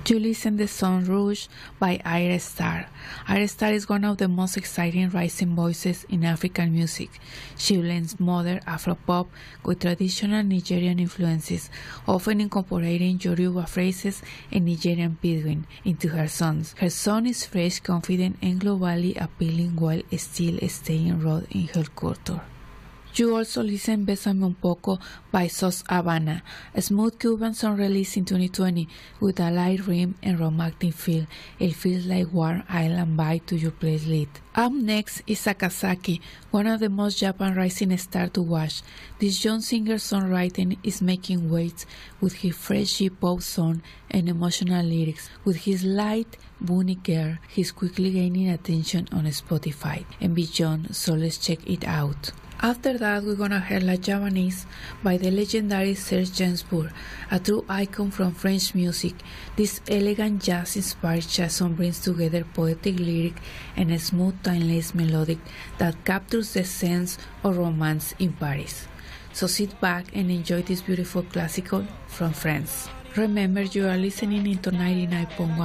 You listen to Son Rouge by Ayra Starr. Ayra Starr is one of the most exciting rising voices in African music. She blends modern Afropop with traditional Nigerian influences, often incorporating Yoruba phrases and Nigerian pidgin into her songs. Her song is fresh, confident, and globally appealing while still staying raw in her culture. You also listen Bésame Un Poco by Sos Habana, a smooth Cuban song released in 2020 with a light rhythm and romantic feel. It feels like warm island vibe to your playlist. Up next is Sakazaki, one of the most Japan rising stars to watch. This young singer-songwriter is making waves with his fresh J-pop song and emotional lyrics. With his light, bunny girl, he's quickly gaining attention on Spotify and beyond, so let's check it out. After that, we're gonna hear La Javanese by the legendary Serge Gainsbourg, a true icon from French music. This elegant jazz-inspired chanson brings together poetic lyric and a smooth, timeless melodic that captures the sense of romance in Paris. So sit back and enjoy this beautiful classical from France. Remember, you are listening into 99.1